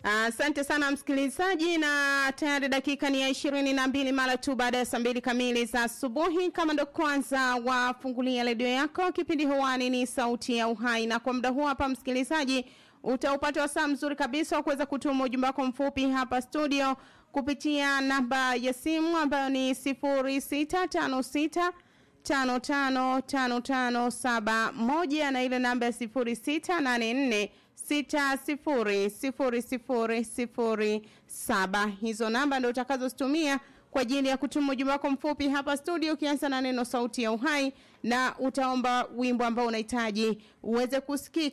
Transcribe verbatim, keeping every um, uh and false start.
Asante uh, sana msikilizaji, na tayari dakika ni ya ishirini na mbili mara tu baada ya saa mbili kamili za asubuhi. Kama ndo kwanza wafungulia redio yako, kipindi hewani ni Sauti ya Uhai, na kwa muda huu hapa msikilizaji utaupata wasaa mzuri kabisa wa kuweza kutuma ujumbe wako mfupi hapa studio kupitia namba ya simu ambayo ni sifuri sita tano sita tano tano tano tano saba moja na ile namba ya sifuri sita nane nne sita sifuri sifuri sifuri sifuri saba. Hizo namba ndio utakazozitumia kwa ajili ya kutuma ujumbe wako mfupi hapa studio, ukianza na neno Sauti ya Uhai, na utaomba wimbo ambao unahitaji uweze kusikika.